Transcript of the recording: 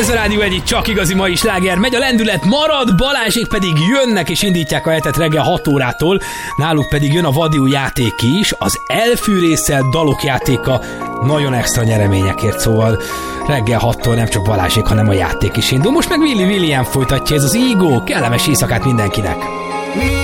Ez a Rádió Egyik csak igazi mai sláger. Megy a lendület, marad, Balázsék pedig jönnek és indítják a hetet reggel 6 órától. Náluk pedig jön a vadiú játék is, az elfűrészelt dalok játéka nagyon extra nyereményekért, szóval reggel 6-tól nem csak Balázsék, hanem a játék is indul. Most meg Willy William folytatja, ez az Ego, kellemes éjszakát mindenkinek.